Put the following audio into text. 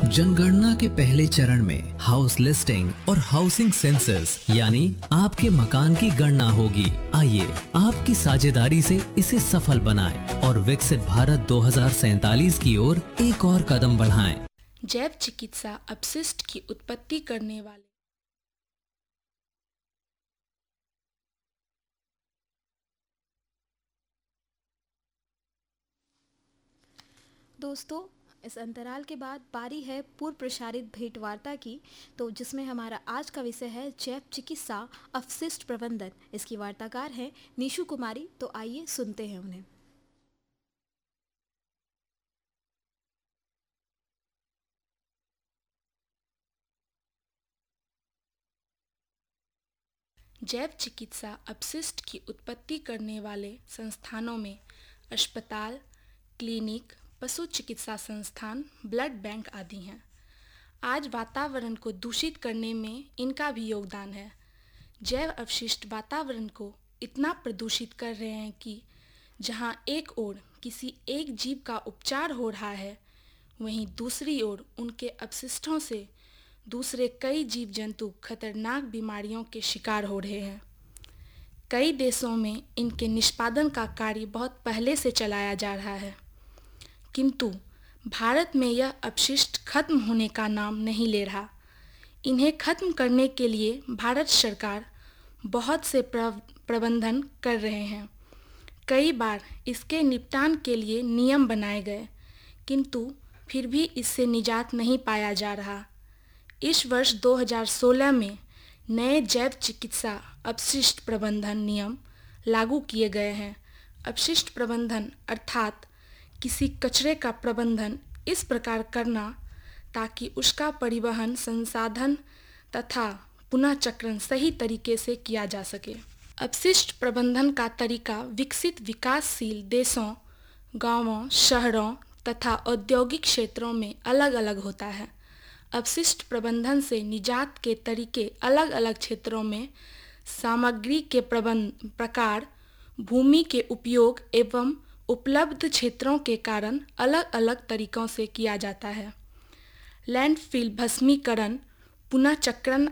जनगणना के पहले चरण में हाउस लिस्टिंग और हाउसिंग सेंसस यानी आपके मकान की गणना होगी। आइए आपकी साझेदारी से इसे सफल बनाएं और विकसित भारत 2047 की ओर एक और कदम बढ़ाएं। जैव चिकित्सा अपशिष्ट की उत्पत्ति करने वाले दोस्तों, इस अंतराल के बाद बारी है पूर्व प्रसारित भेंटवार्ता की, तो जिसमें हमारा आज का विषय है जैव चिकित्सा अपशिष्ट प्रबंधन। इसकी वार्ताकार हैं निशु कुमारी। तो आइए सुनते हैं उन्हें। जैव चिकित्सा अपशिष्ट की उत्पत्ति करने वाले संस्थानों में अस्पताल, क्लिनिक, पशु चिकित्सा संस्थान, ब्लड बैंक आदि हैं। आज वातावरण को दूषित करने में इनका भी योगदान है। जैव अपशिष्ट वातावरण को इतना प्रदूषित कर रहे हैं कि जहां एक ओर किसी एक जीव का उपचार हो रहा है, वहीं दूसरी ओर उनके अपशिष्टों से दूसरे कई जीव जंतु खतरनाक बीमारियों के शिकार हो रहे हैं। कई देशों में इनके निष्पादन का कार्य बहुत पहले से चलाया जा रहा है, किंतु भारत में यह अपशिष्ट खत्म होने का नाम नहीं ले रहा। इन्हें खत्म करने के लिए भारत सरकार बहुत से प्रबंधन कर रहे हैं। कई बार इसके निपटान के लिए नियम बनाए गए, किंतु फिर भी इससे निजात नहीं पाया जा रहा। इस वर्ष 2016 में नए जैव चिकित्सा अपशिष्ट प्रबंधन नियम लागू किए गए हैं। अपशिष्ट प्रबंधन अर्थात किसी कचरे का प्रबंधन इस प्रकार करना ताकि उसका परिवहन, संसाधन तथा पुनः चक्रण सही तरीके से किया जा सके। अपशिष्ट प्रबंधन का तरीका विकसित विकासशील देशों, गांवों, शहरों तथा औद्योगिक क्षेत्रों में अलग अलग होता है। अपशिष्ट प्रबंधन से निजात के तरीके अलग अलग क्षेत्रों में सामग्री के प्रकार, भूमि के उपयोग एवं उपलब्ध क्षेत्रों के कारण अलग अलग तरीकों से किया जाता है। लैंडफिल भस्मीकरण, पुनः चक्रण